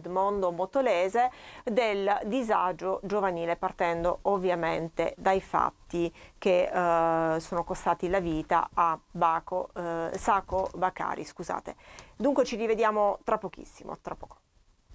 mondo motolese del disagio giovanile, partendo ovviamente dai fatti che sono costati la vita a Sacco Bakari, scusate. Dunque ci rivediamo tra pochissimo, tra poco.